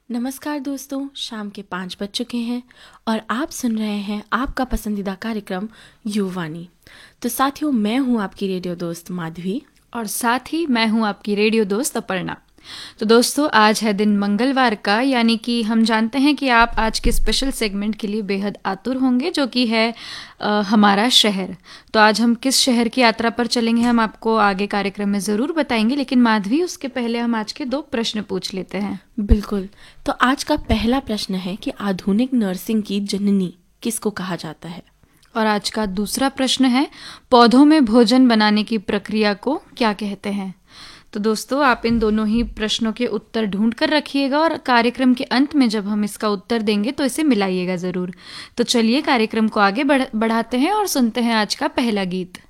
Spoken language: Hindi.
नमस्कार दोस्तों, शाम के 5 बज चुके हैं और आप सुन रहे हैं आपका पसंदीदा कार्यक्रम युवानी। तो साथियों, मैं हूं आपकी रेडियो दोस्त माधवी और साथ ही मैं हूं आपकी रेडियो दोस्त अपर्णा। तो दोस्तों, आज है दिन मंगलवार का, यानी कि हम जानते हैं कि आप आज के स्पेशल सेगमेंट के लिए बेहद आतुर होंगे, जो कि है हमारा शहर। तो आज हम किस शहर की यात्रा पर चलेंगे हम आपको आगे कार्यक्रम में ज़रूर बताएंगे, लेकिन माधवी, उसके पहले हम आज के 2 प्रश्न पूछ लेते हैं। बिल्कुल। तो आज का पहला प्रश्न है कि आधुनिक नर्सिंग की जननी किसको कहा जाता है? और आज का दूसरा प्रश्न है, पौधों में भोजन बनाने की प्रक्रिया को क्या कहते हैं? तो दोस्तों, आप इन दोनों ही प्रश्नों के उत्तर ढूंढ कर रखिएगा और कार्यक्रम के अंत में जब हम इसका उत्तर देंगे तो इसे मिलाइएगा ज़रूर। तो चलिए कार्यक्रम को आगे बढ़ाते हैं और सुनते हैं आज का पहला गीत।